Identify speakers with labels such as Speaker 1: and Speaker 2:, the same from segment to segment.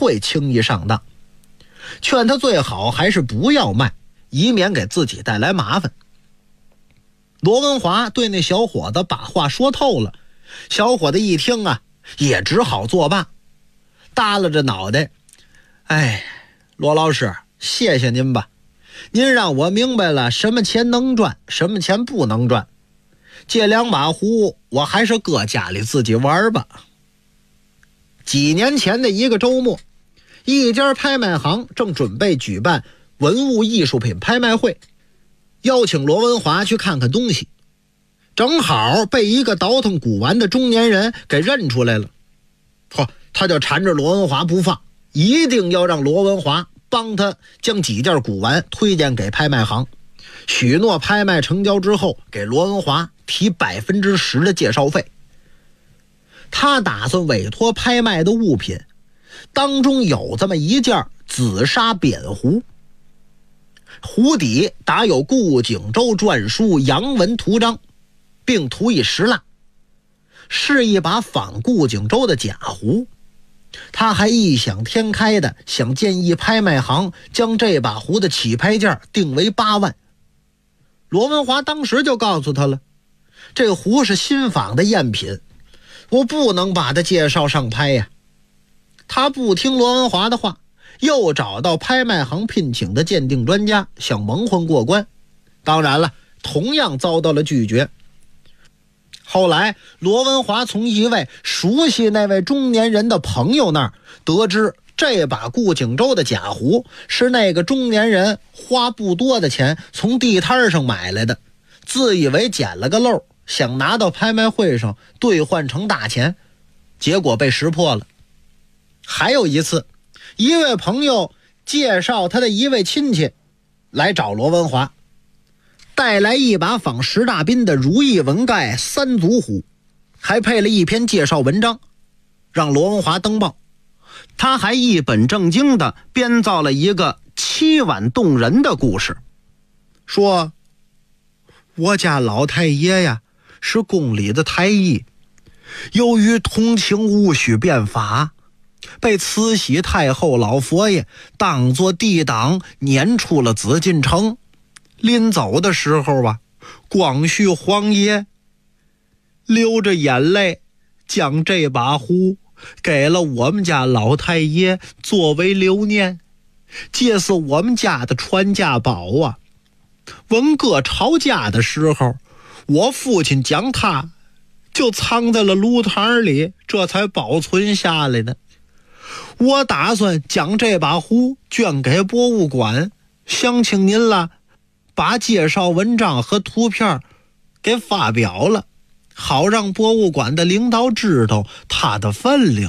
Speaker 1: 会轻易上当，劝他最好还是不要卖，以免给自己带来麻烦。罗文华对那小伙子把话说透了，小伙子一听啊，也只好作罢，耷拉着脑袋，罗老师，谢谢您吧，您让我明白了什么钱能赚，什么钱不能赚。这2把壶我还是搁家里自己玩吧。几年前的一个周末，一家拍卖行正准备举办文物艺术品拍卖会，邀请罗文华去看看东西，正好被一个倒腾古玩的中年人给认出来了。他就缠着罗文华不放，一定要让罗文华帮他将几件古玩推荐给拍卖行，许诺拍卖成交之后给罗文华提10%的介绍费。他打算委托拍卖的物品当中有这么一件紫砂扁壶，壶底打有顾景舟篆书洋文图章，并涂以石蜡，是一把仿顾景舟的假壶。他还异想天开的想建议拍卖行将这把壶的起拍价定为8万。罗文华当时就告诉他了，这壶是新仿的赝品，我不能把它介绍上拍呀。他不听罗文华的话，又找到拍卖行聘请的鉴定专家想蒙混过关，当然了，同样遭到了拒绝。后来罗文华从一位熟悉那位中年人的朋友那儿得知，这把顾景舟的假壶是那个中年人花不多的钱从地摊上买来的，自以为捡了个漏，想拿到拍卖会上兑换成大钱，结果被识破了。还有一次，一位朋友介绍他的一位亲戚来找罗文华，带来一把仿石大彬的如意纹盖3足壶，还配了一篇介绍文章，让罗文华登报。他还一本正经地编造了一个凄婉动人的故事，说我家老太爷呀是宫里的太医，由于同情戊戌变法，被慈禧太后老佛爷当作帝党撵出了紫禁城。临走的时候啊，光绪皇爷流着眼泪将这把壶给了我们家老太爷作为留念，这是我们家的传家宝啊。文革吵架的时候，我父亲将它就藏在了炉膛里，这才保存下来的。我打算将这把壶捐给博物馆，想请您了把介绍文章和图片给发表了，好让博物馆的领导知道它的分量。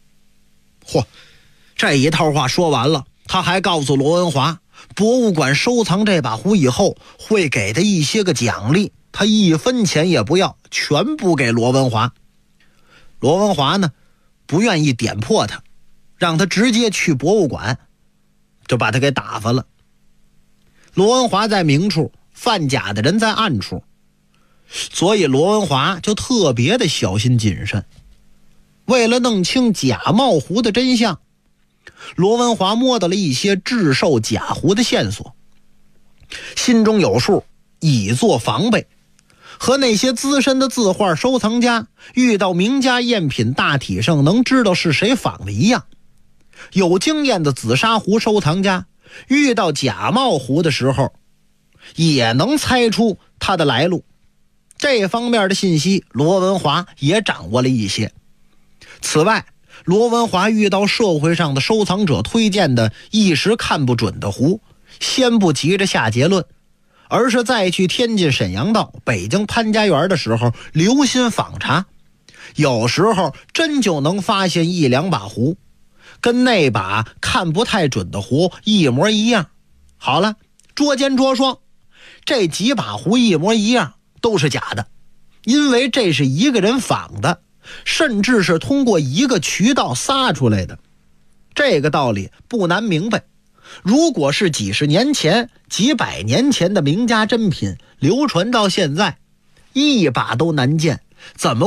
Speaker 1: 这一套话说完了，他还告诉罗文华，博物馆收藏这把壶以后会给他一些个奖励，他1分钱也不要，全部给罗文华。罗文华呢，不愿意点破他，让他直接去博物馆，就把他给打发了。罗文华在明处，贩假的人在暗处，所以罗文华就特别的小心谨慎。为了弄清假冒壶的真相，罗文华摸到了一些制售假壶的线索，心中有数，以作防备。和那些资深的字画收藏家遇到名家赝品大体上能知道是谁仿的一样，有经验的紫砂壶收藏家遇到假冒壶的时候也能猜出它的来路。这方面的信息罗文华也掌握了一些。此外，罗文华遇到社会上的收藏者推荐的一时看不准的壶，先不急着下结论，而是再去天津沈阳道、北京潘家园的时候留心访查，有时候真就能发现1、2把壶跟那把看不太准的壶一模一样。好了，捉奸捉双，这几把壶一模一样都是假的，因为这是一个人仿的，甚至是通过一个渠道撒出来的。这个道理不难明白，如果是几十年前、几百年前的名家珍品流传到现在，一把都难见，怎么